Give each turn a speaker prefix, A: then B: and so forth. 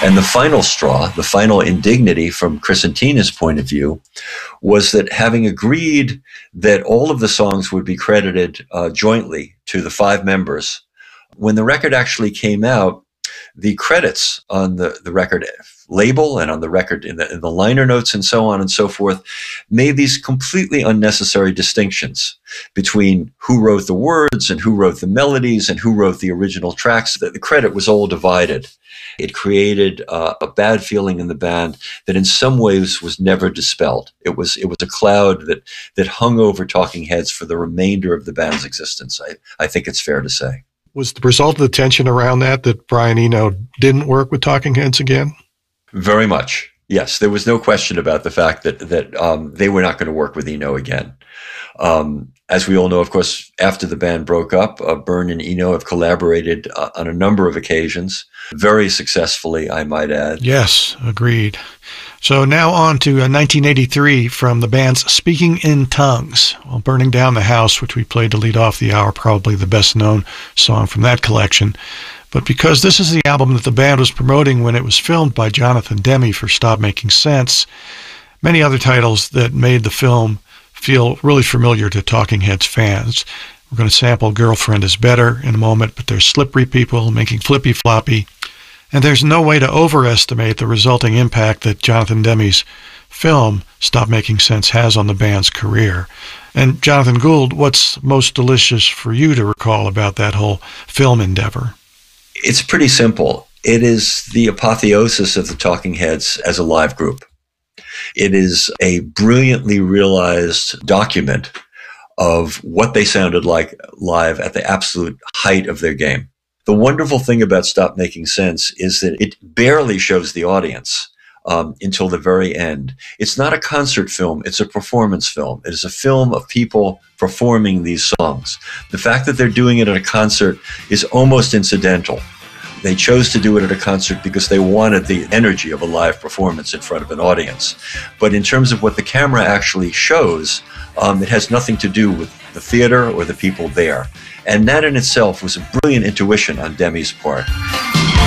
A: And the final straw, the final indignity from Chris and Tina's point of view, was that having agreed that all of the songs would be credited jointly to the 5 members, when the record actually came out, the credits on the record label and on the record in the liner notes and so on and so forth made these completely unnecessary distinctions between who wrote the words and who wrote the melodies and who wrote the original tracks. The credit was all divided. It created a bad feeling in the band that in some ways was never dispelled. It was a cloud that hung over Talking Heads for the remainder of the band's existence. I think it's fair to say.
B: Was the result of the tension around that Brian Eno didn't work with Talking Heads again?
A: Very much. Yes, there was no question about the fact that they were not going to work with Eno again. As we all know, of course, after the band broke up, Byrne and Eno have collaborated on a number of occasions, very successfully, I might add.
B: Yes, agreed. So now on to 1983 from the band's Speaking in Tongues. Well, Burning Down the House, which we played to lead off the hour, probably the best known song from that collection. But because this is the album that the band was promoting when it was filmed by Jonathan Demme for Stop Making Sense, many other titles that made the film feel really familiar to Talking Heads fans. We're going to sample Girlfriend is Better in a moment, but there's Slippery People, Making Flippy Floppy, and there's no way to overestimate the resulting impact that Jonathan Demme's film, Stop Making Sense, has on the band's career. And Jonathan Gould, what's most delicious for you to recall about that whole film endeavor?
A: It's pretty simple. It is the apotheosis of the Talking Heads as a live group. It is a brilliantly realized document of what they sounded like live at the absolute height of their game. The wonderful thing about Stop Making Sense is that it barely shows the audience until the very end. It's not a concert film, it's a performance film. It is a film of people performing these songs. The fact that they're doing it at a concert is almost incidental. They chose to do it at a concert because they wanted the energy of a live performance in front of an audience. But in terms of what the camera actually shows, it has nothing to do with the theater or the people there. And that in itself was a brilliant intuition on Demme's part.